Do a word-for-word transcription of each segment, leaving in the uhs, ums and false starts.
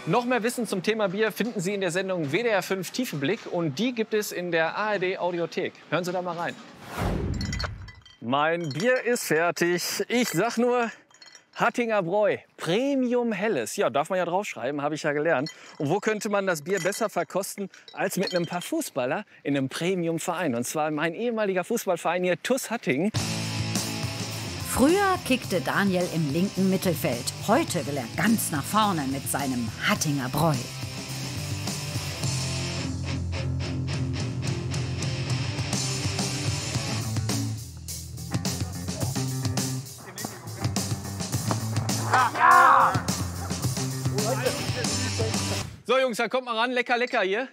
Noch mehr Wissen zum Thema Bier finden Sie in der Sendung W D R fünf Tiefenblick und die gibt es in der A R D Audiothek. Hören Sie da mal rein. Mein Bier ist fertig. Ich sag nur Hattinger Bräu, Premium Helles. Ja, darf man ja draufschreiben, habe ich ja gelernt. Und wo könnte man das Bier besser verkosten als mit einem paar Fußballer in einem Premium-Verein? Und zwar mein ehemaliger Fußballverein hier, T U S Hattingen. Früher kickte Daniel im linken Mittelfeld. Heute will er ganz nach vorne mit seinem Hattinger Bräu. Ja! So Jungs, dann kommt mal ran, lecker, lecker hier.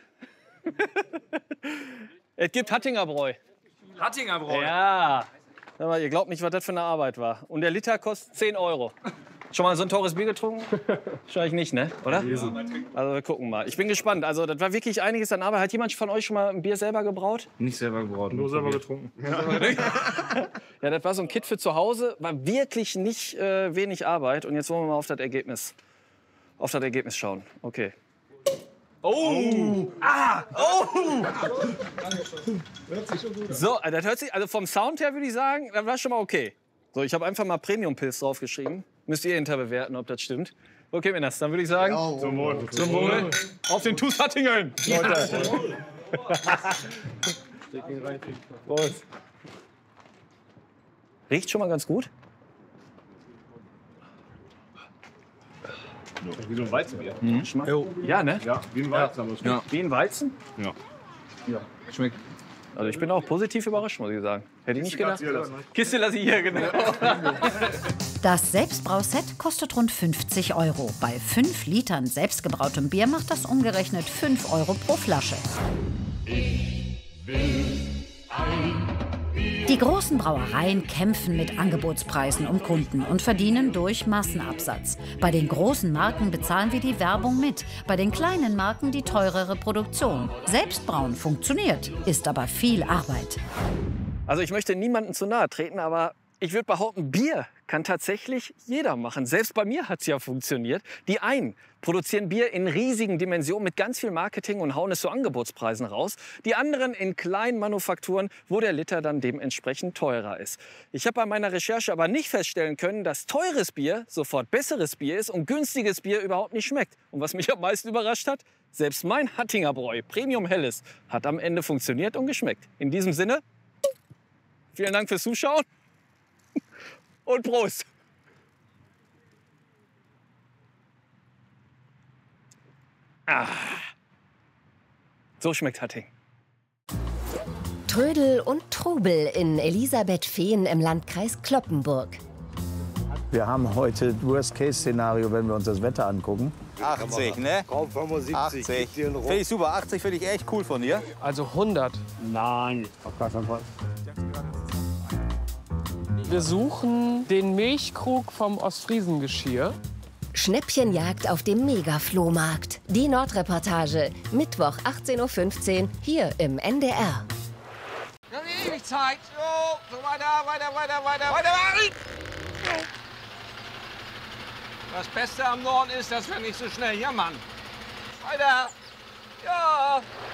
Es gibt Hattinger Bräu. Hattinger Bräu? Ja. Aber ihr glaubt nicht, was das für eine Arbeit war. Und der Liter kostet zehn Euro. Schon mal so ein teures Bier getrunken? Wahrscheinlich nicht, ne? Oder? Also wir gucken mal. Ich bin gespannt. Also das war wirklich einiges an Arbeit. Hat jemand von euch schon mal ein Bier selber gebraut? Nicht selber gebraut. Nur selber getrunken. Ja. Ja, das war so ein Kit für zu Hause. War wirklich nicht äh, wenig Arbeit. Und jetzt wollen wir mal auf das Ergebnis, auf das Ergebnis schauen. Okay. Oh! Ah! Oh! So, das hört sich, also vom Sound her würde ich sagen, das war schon mal okay. So, ich habe einfach mal Premium-Pilz draufgeschrieben. Müsst ihr hinterher bewerten, ob das stimmt. Okay, Männers, dann würde ich sagen, Ja, zum Wohl. Zum Wohl. Auf den T U S Hattingen! Leute. Prost. Riecht schon mal ganz gut. Wie so ein Weizenbier. Mhm. Ja, ne? Ja, wie ein Weizen. Aber es Ja. Wie ein Weizen? Ja. Ja. Schmeckt. Also ich bin auch positiv überrascht, muss ich sagen. Hätte ich nicht gedacht. Hier lassen. Kiste lasse ich hier, genau. Das Selbstbrauset kostet rund fünfzig Euro. Bei fünf Litern selbstgebrautem Bier macht das umgerechnet fünf Euro pro Flasche. Die großen Brauereien kämpfen mit Angebotspreisen um Kunden und verdienen durch Massenabsatz. Bei den großen Marken bezahlen wir die Werbung mit, bei den kleinen Marken die teurere Produktion. Selbstbrauen funktioniert, ist aber viel Arbeit. Also ich möchte niemandem zu nahe treten, aber ich würde behaupten, Bier kann tatsächlich jeder machen. Selbst bei mir hat es ja funktioniert. Die einen produzieren Bier in riesigen Dimensionen mit ganz viel Marketing und hauen es zu Angebotspreisen raus. Die anderen in kleinen Manufakturen, wo der Liter dann dementsprechend teurer ist. Ich habe bei meiner Recherche aber nicht feststellen können, dass teures Bier sofort besseres Bier ist und günstiges Bier überhaupt nicht schmeckt. Und was mich am meisten überrascht hat, selbst mein Hattinger Bräu, Premium Helles, hat am Ende funktioniert und geschmeckt. In diesem Sinne, vielen Dank fürs Zuschauen. Und Prost! Ah. So schmeckt Hattingen. Trödel und Trubel in Elisabeth-Fehn im Landkreis Cloppenburg. Wir haben heute Worst-Case-Szenario, wenn wir uns das Wetter angucken. achtzig, ne? Kaum fünfundsiebzig. achtzig. Finde ich super. achtzig finde ich echt cool von dir. Also hundert. Nein, auf gar keinen Fall. Wir suchen den Milchkrug vom Ostfriesengeschirr. Schnäppchenjagd auf dem Mega-Flohmarkt. Die Nordreportage. Mittwoch achtzehn Uhr fünfzehn hier im N D R. Wir haben ewig Zeit. So, so weiter, weiter, weiter, weiter, weiter. Das Beste am Norden ist, dass wir nicht so schnell jammern. Weiter. Ja.